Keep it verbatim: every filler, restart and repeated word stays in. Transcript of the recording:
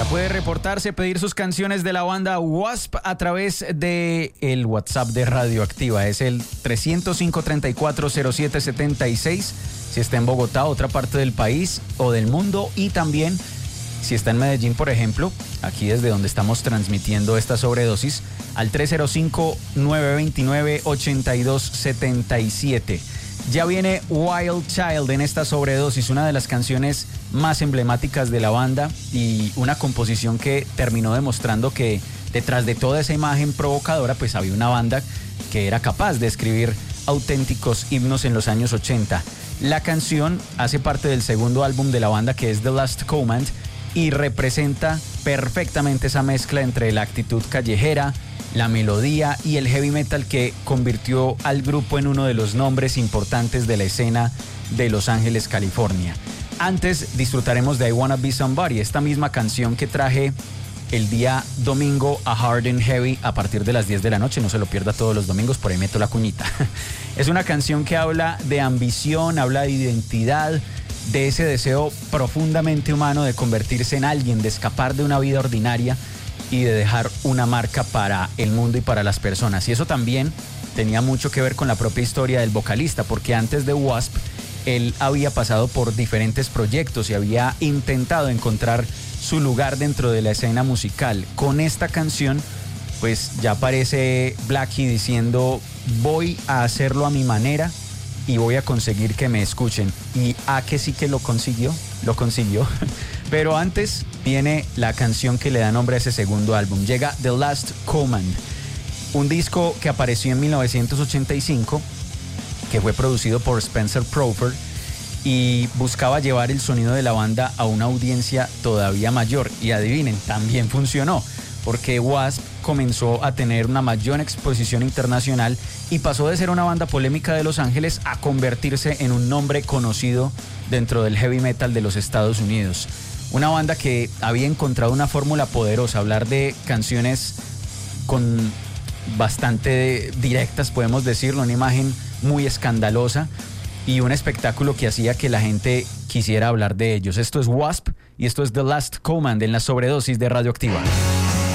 Ya puede reportarse, pedir sus canciones de la banda Wasp a través de el WhatsApp de Radioactiva. Es el tres cero cinco, treinta y cuatro, cero siete setenta y seis. Si está en Bogotá, otra parte del país o del mundo. Y también si está en Medellín, por ejemplo, aquí desde donde estamos transmitiendo esta sobredosis, al tres cero cinco, nueve dos nueve, ocho dos siete siete. Ya viene Wild Child en esta sobredosis, una de las canciones más emblemáticas de la banda y una composición que terminó demostrando que detrás de toda esa imagen provocadora pues había una banda que era capaz de escribir auténticos himnos en los años ochenta. La canción hace parte del segundo álbum de la banda, que es The Last Command, y representa perfectamente esa mezcla entre la actitud callejera, la melodía y el heavy metal que convirtió al grupo en uno de los nombres importantes de la escena de Los Ángeles, California. Antes disfrutaremos de I Wanna Be Somebody, esta misma canción que traje el día domingo a Hard and Heavy a partir de las diez de la noche. No se lo pierda todos los domingos, por ahí meto la cuñita. Es una canción que habla de ambición, habla de identidad, de ese deseo profundamente humano de convertirse en alguien, de escapar de una vida ordinaria y de dejar una marca para el mundo y para las personas. Y eso también tenía mucho que ver con la propia historia del vocalista, porque antes de Wasp, él había pasado por diferentes proyectos y había intentado encontrar su lugar dentro de la escena musical. Con esta canción, pues ya aparece Blackie diciendo: voy a hacerlo a mi manera y voy a conseguir que me escuchen. Y a que sí que lo consiguió, lo consiguió. Pero antes viene la canción que le da nombre a ese segundo álbum. Llega The Last Command, un disco que apareció en mil novecientos ochenta y cinco, que fue producido por Spencer Crawford y buscaba llevar el sonido de la banda a una audiencia todavía mayor. Y adivinen, también funcionó, porque Wasp comenzó a tener una mayor exposición internacional y pasó de ser una banda polémica de Los Ángeles a convertirse en un nombre conocido dentro del heavy metal de los Estados Unidos. Una banda que había encontrado una fórmula poderosa, hablar de canciones con bastante directas, podemos decirlo, una imagen muy escandalosa y un espectáculo que hacía que la gente quisiera hablar de ellos. Esto es Wasp y esto es The Last Command en la sobredosis de Radioactiva.